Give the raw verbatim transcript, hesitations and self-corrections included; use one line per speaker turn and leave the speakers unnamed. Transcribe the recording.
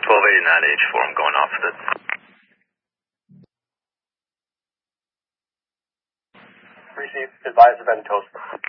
twelve eighty-nine H four, I'm going off of it.
Receive, advise event toast.